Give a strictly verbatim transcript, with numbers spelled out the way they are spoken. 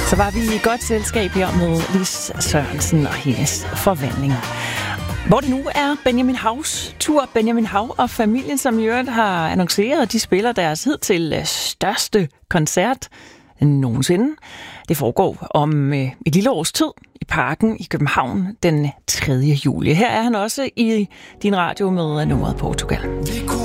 Så var vi i godt selskab her med Lis Sørensen og hendes forvandling. Hvor det nu er Benjamin Haus tur. Benjamin Hav og familien, som i øvrigt har annonceret, at de spiller deres hidtil største koncert nogensinde. Det foregår om et lille års tid i Parken i København den tredje juli. Her er han også i din radio med nummeret Portugal.